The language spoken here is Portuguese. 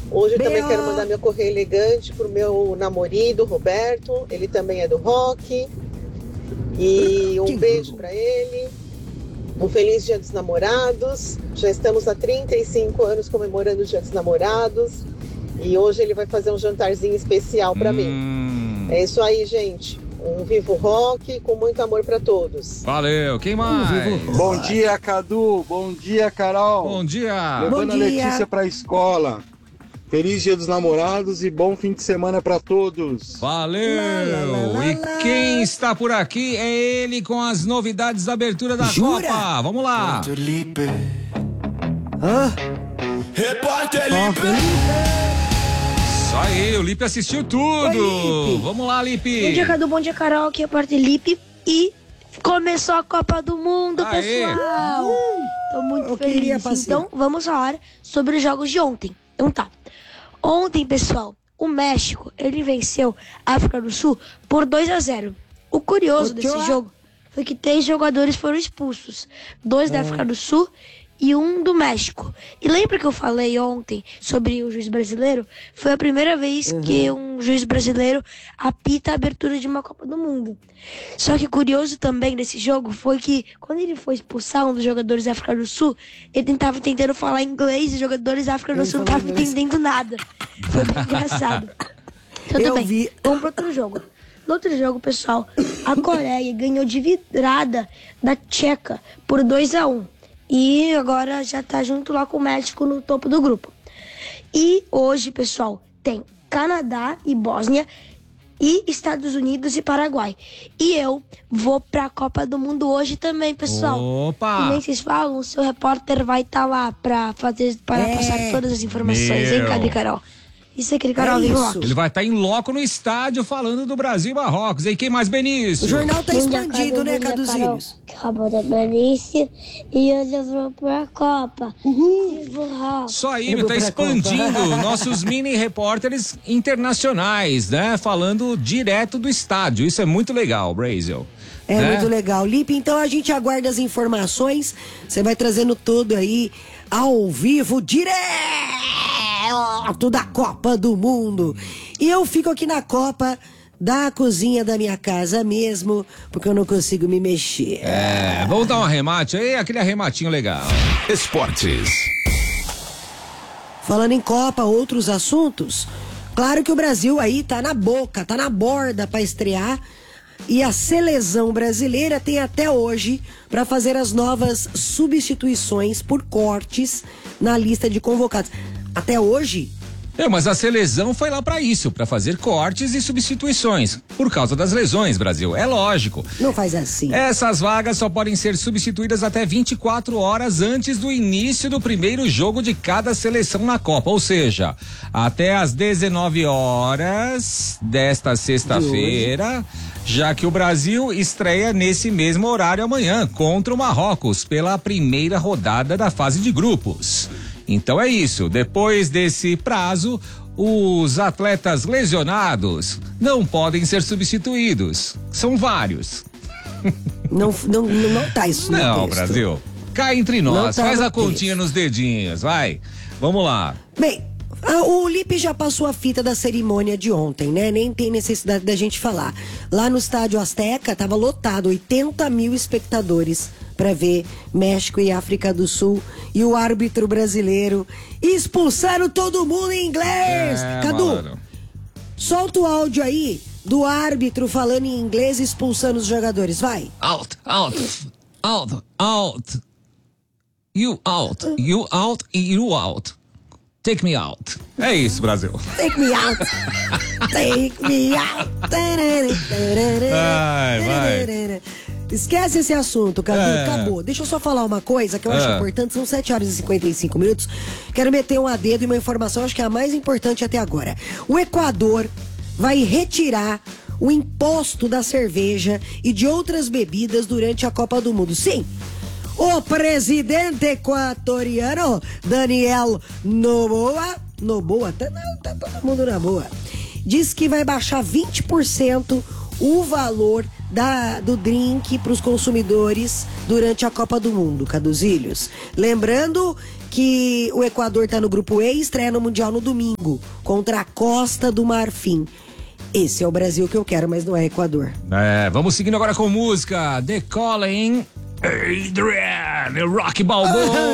Hoje eu também quero mandar meu correio elegante pro meu namorado, Roberto. Ele também é do rock. E um beijo pra ele. Um feliz Dia dos Namorados. Já estamos há 35 anos comemorando o Dia dos Namorados. E hoje ele vai fazer um jantarzinho especial pra mim. É isso aí, gente. Um vivo rock com muito amor pra todos. Valeu. Quem mais? Bom dia, Cadu. Bom dia, Carol. Bom dia. Levando a Letícia pra escola. Feliz Dia dos Namorados e bom fim de semana pra todos. Valeu. E quem está por aqui é ele com as novidades da abertura da Copa. Vamos lá. Repórter Lipe. Isso aí, o Lipe assistiu tudo. Oi, Lipe. Vamos lá, Lipe. Bom dia, Cadu. Bom dia, Carol. Aqui é o Repórter Lipe. E começou a Copa do Mundo, Aê. pessoal. Tô muito feliz. Então, vamos falar sobre os jogos de ontem. Então tá. Ontem, pessoal, o México, ele venceu a África do Sul por 2-0. O curioso desse jogo foi que 3 jogadores foram expulsos. 2 da África do Sul e 1 do México. E lembra que eu falei ontem sobre o juiz brasileiro? Foi a primeira vez que um juiz brasileiro apita a abertura de uma Copa do Mundo. Só que curioso também desse jogo foi que quando ele foi expulsar um dos jogadores da África do Sul, ele estava tentando falar inglês e os jogadores da África do Sul não estavam entendendo nada. Foi bem engraçado. Tudo bem, vamos para outro jogo. No outro jogo, pessoal, a Coreia ganhou de vidrada da Tcheca por 2-1. E agora já tá junto lá com o México no topo do grupo. E hoje, pessoal, tem Canadá e Bósnia e Estados Unidos e Paraguai. E eu vou pra Copa do Mundo hoje também, pessoal. Opa! E nem vocês falam, o seu repórter vai estar lá para passar todas as informações, hein, Cadê, Carol? Isso é aquele Carol vivo lá. Ele vai estar em loco no estádio falando do Brasil e Marrocos. E quem mais, Benício? O jornal tá expandido, né, Caduzinhos? Acabou da Benício e hoje eu vou pra Copa. Só aí, tá expandindo nossos mini repórteres internacionais, né? Falando direto do estádio. Isso é muito legal, Brasil. É muito legal. Lipe, então a gente aguarda as informações. Você vai trazendo tudo aí ao vivo, direto da Copa do Mundo. E eu fico aqui na Copa da cozinha da minha casa mesmo, porque eu não consigo me mexer. Vamos dar um arremate aí, aquele arrematinho legal. Esportes. Falando em Copa, outros assuntos. Claro que o Brasil aí tá na boca, tá na borda pra estrear. E a seleção brasileira tem até hoje para fazer as novas substituições por cortes na lista de convocados. Até hoje? Mas a seleção foi lá para isso, para fazer cortes e substituições, por causa das lesões, Brasil. É lógico. Não faz assim. Essas vagas só podem ser substituídas até 24 horas antes do início do primeiro jogo de cada seleção na Copa, ou seja, até às 19 horas desta sexta-feira, já que o Brasil estreia nesse mesmo horário amanhã contra o Marrocos pela primeira rodada da fase de grupos. Então é isso, depois desse prazo, os atletas lesionados não podem ser substituídos. São vários. Não tá isso no Não, texto. Brasil. Cá entre nós, Não tá faz no a continha nos dedinhos, vai. Vamos lá. Bem, o Lipe já passou a fita da cerimônia de ontem, né? Nem tem necessidade da gente falar. Lá no Estádio Azteca tava lotado, 80 mil espectadores para ver México e África do Sul, e o árbitro brasileiro expulsaram todo mundo em inglês. Cadu, malandro, solta o áudio aí do árbitro falando em inglês expulsando os jogadores, vai. Out, out, out, out. You out, you out, you out. Take me out. É isso, Brasil. Take me out. Take me out. Vai. Esquece esse assunto, Cadu, acabou. Deixa eu só falar uma coisa que eu acho importante, são 7 horas e 55 minutos. Quero meter um dedo e uma informação, acho que é a mais importante até agora. O Equador vai retirar o imposto da cerveja e de outras bebidas durante a Copa do Mundo. Sim, o presidente equatoriano, Daniel Noboa, tá todo mundo na boa, diz que vai baixar 20% o valor do drink para os consumidores durante a Copa do Mundo, Caduzilhos. Lembrando que o Equador tá no grupo E e estreia no Mundial no domingo, contra a Costa do Marfim. Esse é o Brasil que eu quero, mas não é Equador. Vamos seguindo agora com música. The Calling, Adrian, Rock Balboa.